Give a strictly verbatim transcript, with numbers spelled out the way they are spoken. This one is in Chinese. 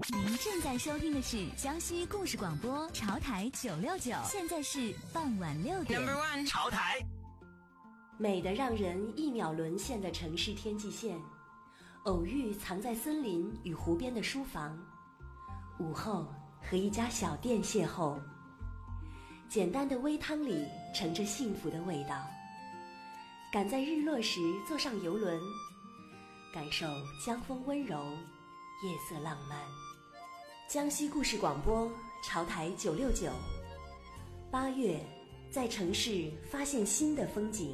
您正在收听的是江西故事广播潮台九六九，现在是傍晚六点。 Number one， 潮台。 美得让人一秒沦陷的城市天际线，偶遇藏在森林与湖边的书房，午后和一家小店邂逅，简单的微汤里盛着幸福的味道。赶在日落时坐上游轮，感受江风温柔，夜色浪漫。江西故事广播潮台九六九，八月在城市发现新的风景。